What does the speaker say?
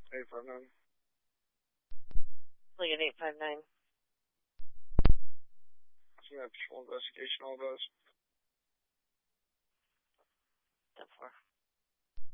859. Lincoln 859. Some patrol investigation, all those. 10-4.